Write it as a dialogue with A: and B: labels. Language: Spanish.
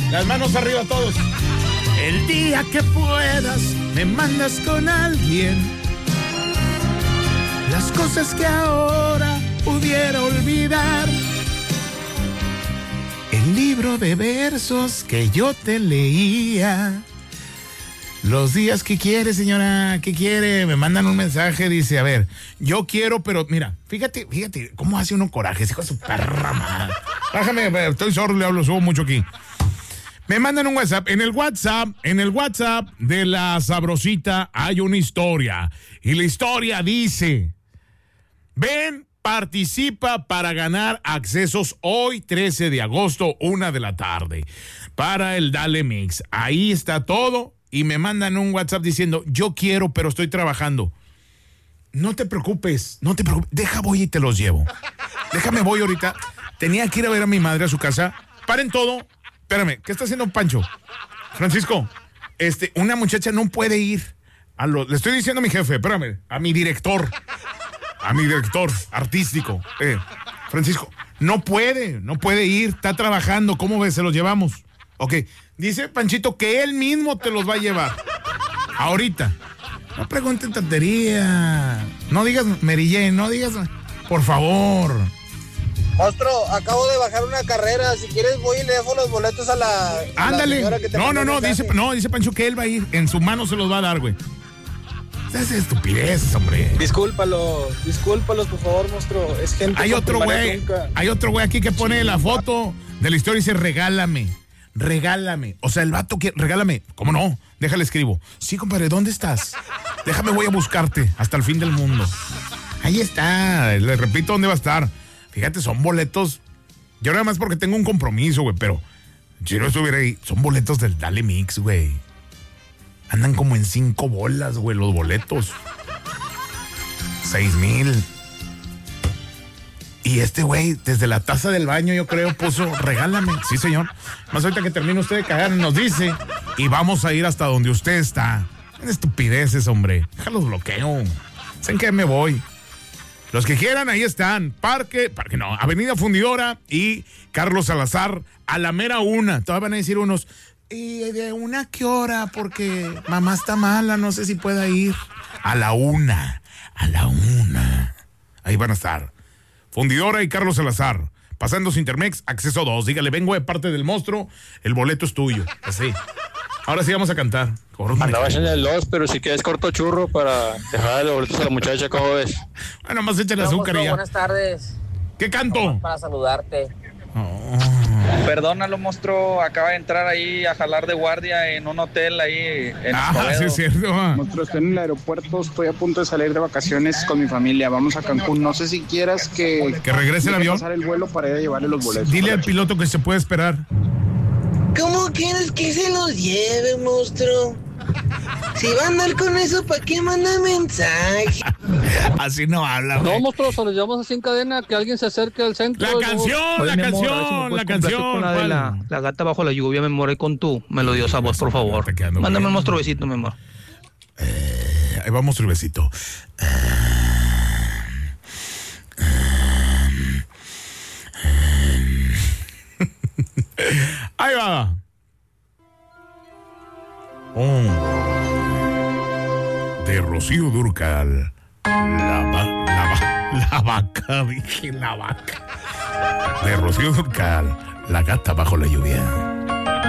A: Las manos arriba todos. El día que puedas, me mandas con alguien las cosas que ahora pudiera olvidar. El libro de versos que yo te leía. Los días que quiere, señora, ¿qué quiere? Me mandan un mensaje, dice, a ver, yo quiero, pero mira, fíjate, cómo hace uno coraje, hijo de su perra madre. Déjame, estoy sordo, le hablo, subo mucho aquí. Me mandan un WhatsApp. En el WhatsApp de la Sabrosita hay una historia. Y la historia dice, ven, participa para ganar accesos hoy, 13 de agosto, 1 de la tarde, para el Dale Mix. Ahí está todo. Y me mandan un WhatsApp diciendo, yo quiero, pero estoy trabajando. No te preocupes. Deja voy y te los llevo. Déjame voy ahorita. Tenía que ir a ver a mi madre a su casa. Paren todo. Espérame, ¿qué está haciendo Pancho? Francisco, una muchacha no puede ir. Le estoy diciendo a mi jefe, espérame, a mi director artístico. Francisco, no puede ir, está trabajando. ¿Cómo ves? Se los llevamos. Ok, dice Panchito que él mismo te los va a llevar. Ahorita. No pregunten tontería. No digas Mary Jane, no digas... Por favor.
B: Monstruo, acabo de bajar una carrera. Si quieres voy y le dejo los boletos a la...
A: Ándale.
B: A la que te
A: dice Pancho que él va a ir. En su mano se los va a dar, güey. Es estupidez, hombre.
B: Discúlpalos, por favor, monstruo. Es gente...
A: Hay otro güey aquí que pone la foto de la historia y dice, regálame. O sea, el vato que... Regálame. ¿Cómo no? Déjale escribo. Sí, compadre, ¿dónde estás? Déjame, voy a buscarte hasta el fin del mundo. Ahí está. Le repito dónde va a estar. Fíjate, son boletos. Yo nada más porque tengo un compromiso, güey, pero si no estuviera ahí, son boletos del Dale Mix, güey. Andan como en 5 bolas, güey, los boletos. 6,000. Y güey, desde la taza del baño, yo creo, puso, regálame. Sí, señor. Más ahorita que termine usted de cagar, nos dice. Y vamos a ir hasta donde usted está. Estupideces, hombre. Déjalos bloqueo. ¿Saben qué? Me voy. Los que quieran, ahí están. Avenida Fundidora y Carlos Salazar a la mera 1. Todavía van a decir unos, ¿y de 1 a qué hora? Porque mamá está mala, no sé si pueda ir. A la 1. Ahí van a estar. Fundidora y Carlos Salazar. Pasando Intermex, acceso 2. Dígale, vengo de parte del monstruo, el boleto es tuyo. Así. Ahora sí vamos a cantar.
C: Andabas en el 2, pero si quieres corto churro para dejar los boletos a la muchacha, ¿cómo ves?
A: Bueno, más échale azúcar y ya.
B: Buenas tardes.
A: ¿Qué canto?
B: Para saludarte.
A: Oh.
D: Perdónalo, monstruo, acaba de entrar ahí a jalar de guardia en un hotel ahí en Escobedo.
A: Sí es cierto.
E: Monstruo, estoy en el aeropuerto, estoy a punto de salir de vacaciones con mi familia, vamos a Cancún. No sé si quieras que
A: regrese el avión.
E: Pasar el vuelo para ir a llevarle los boletos.
A: Dile al piloto que se puede esperar.
B: ¿Cómo quieres que se los lleve, monstruo? Si va a andar con eso, ¿para qué manda mensaje?
A: Así no habla,
C: güey.
A: No,
C: monstruo, se los llevamos así en cadena, que alguien se acerque al centro.
A: La canción.
C: Con la gata bajo la lluvia, mi amor, con tú. Melodiosa voz, por favor. Mándame un monstruo besito, mi amor.
A: Ahí vamos el besito. Ahí va. De Rocío Dúrcal. La vaca, dije la vaca. De Rocío Dúrcal, la gata bajo la lluvia.